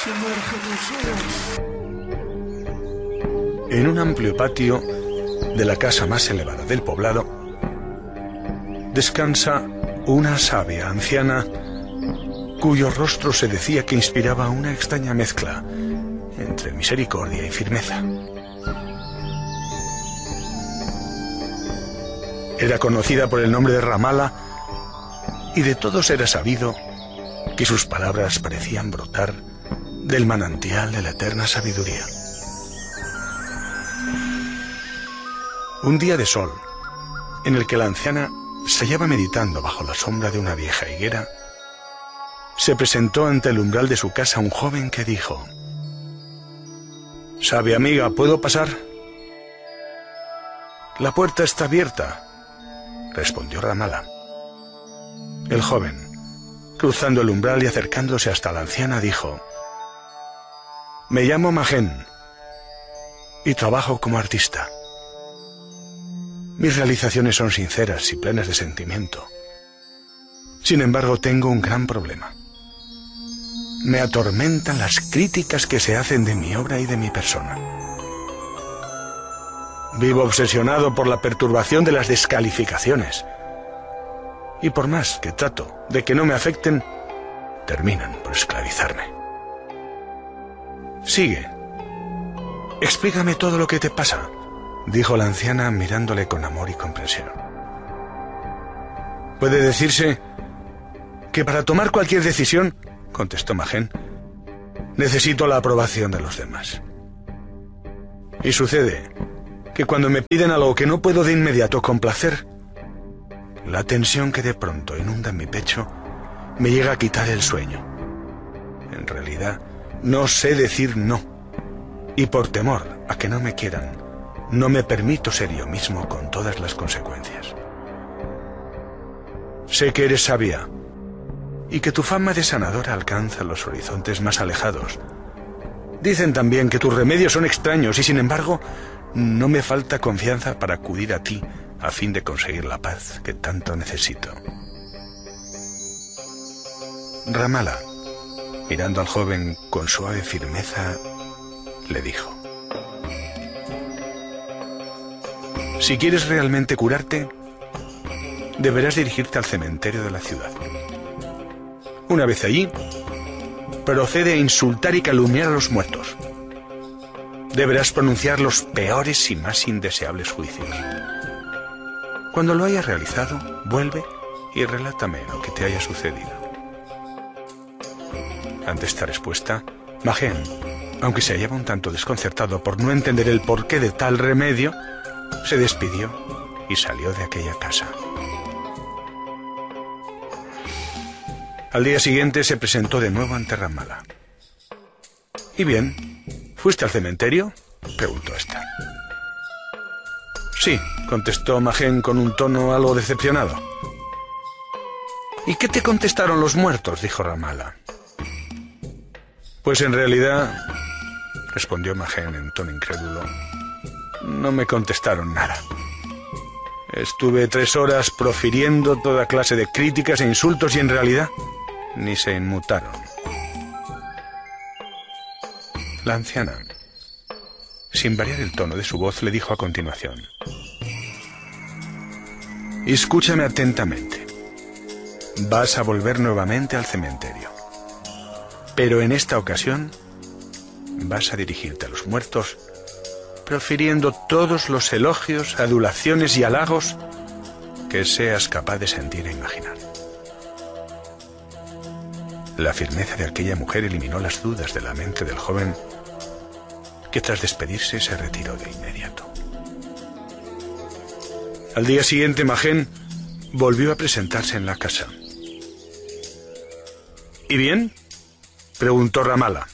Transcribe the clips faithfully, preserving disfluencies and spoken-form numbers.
En un amplio patio de la casa más elevada del poblado descansa una sabia anciana cuyo rostro se decía que inspiraba una extraña mezcla entre misericordia y firmeza. Era conocida por el nombre de Ramala y de todos era sabido que sus palabras parecían brotar del manantial de la eterna sabiduría. Un día de sol, en el que la anciana se hallaba meditando bajo la sombra de una vieja higuera, se presentó ante el umbral de su casa un joven que dijo: «Sabia amiga, ¿puedo pasar?» «La puerta está abierta», respondió Ramala. El joven, cruzando el umbral y acercándose hasta la anciana, dijo: «Me llamo Magen y trabajo como artista. Mis realizaciones son sinceras y plenas de sentimiento. Sin embargo, tengo un gran problema. Me atormentan las críticas que se hacen de mi obra y de mi persona. Vivo obsesionado por la perturbación de las descalificaciones. Y por más que trato de que no me afecten, terminan por esclavizarme. Sigue. Explícame todo lo que te pasa», dijo la anciana mirándole con amor y comprensión. «Puede decirse que para tomar cualquier decisión», contestó Magen, «necesito la aprobación de los demás. Y sucede que cuando me piden algo que no puedo de inmediato complacer, la tensión que de pronto inunda mi pecho me llega a quitar el sueño. En realidad, no sé decir no, y por temor a que no me quieran, no me permito ser yo mismo con todas las consecuencias. Sé que eres sabia y que tu fama de sanadora alcanza los horizontes más alejados. Dicen también que tus remedios son extraños y, sin embargo, no me falta confianza para acudir a ti a fin de conseguir la paz que tanto necesito». Ramala, mirando al joven con suave firmeza, le dijo: «Si quieres realmente curarte, deberás dirigirte al cementerio de la ciudad. Una vez allí, procede a insultar y calumniar a los muertos. Deberás pronunciar los peores y más indeseables juicios. Cuando lo hayas realizado, vuelve y relátame lo que te haya sucedido». Ante esta respuesta, Magen, aunque se hallaba un tanto desconcertado por no entender el porqué de tal remedio, se despidió y salió de aquella casa. Al día siguiente se presentó de nuevo ante Ramala. «¿Y bien? ¿Fuiste al cementerio?», preguntó ésta. «Sí», contestó Magen con un tono algo decepcionado. «¿Y qué te contestaron los muertos?», dijo Ramala. «Pues en realidad», respondió Magen en tono incrédulo, «no me contestaron nada. Estuve tres horas profiriendo toda clase de críticas e insultos y en realidad ni se inmutaron». La anciana, sin variar el tono de su voz, le dijo a continuación: «Escúchame atentamente. Vas a volver nuevamente al cementerio. Pero en esta ocasión vas a dirigirte a los muertos, profiriendo todos los elogios, adulaciones y halagos que seas capaz de sentir e imaginar». La firmeza de aquella mujer eliminó las dudas de la mente del joven, que tras despedirse se retiró de inmediato. Al día siguiente, Magen volvió a presentarse en la casa. «¿Y bien?», preguntó Ramala.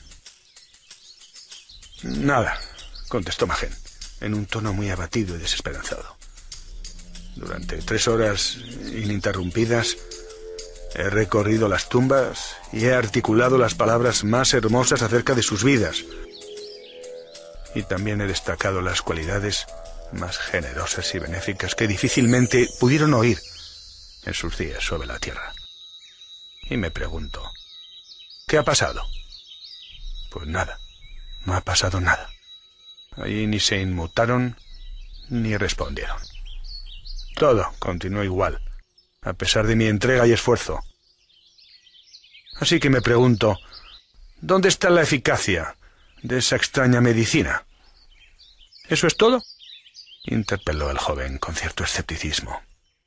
«Nada», contestó Magen, en un tono muy abatido y desesperanzado. «Durante tres horas ininterrumpidas he recorrido las tumbas y he articulado las palabras más hermosas acerca de sus vidas. Y también he destacado las cualidades más generosas y benéficas que difícilmente pudieron oír en sus días sobre la tierra. Y me pregunto, ¿qué ha pasado? Pues nada, no ha pasado nada. Allí ni se inmutaron ni respondieron. Todo continuó igual, a pesar de mi entrega y esfuerzo. Así que me pregunto, ¿dónde está la eficacia de esa extraña medicina? ¿Eso es todo?, interpeló el joven con cierto escepticismo.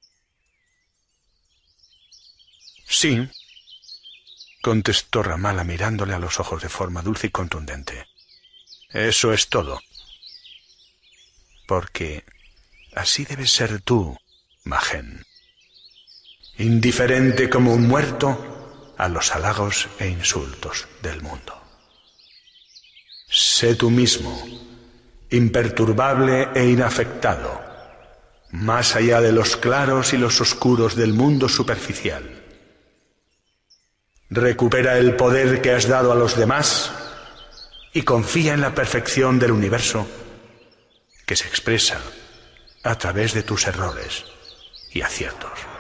Sí, contestó Ramala mirándole a los ojos de forma dulce y contundente. Eso es todo. Porque así debes ser tú, Magen. Indiferente como un muerto a los halagos e insultos del mundo. Sé tú mismo, imperturbable e inafectado, más allá de los claros y los oscuros del mundo superficial. Recupera el poder que has dado a los demás y confía en la perfección del universo que se expresa a través de tus errores y aciertos.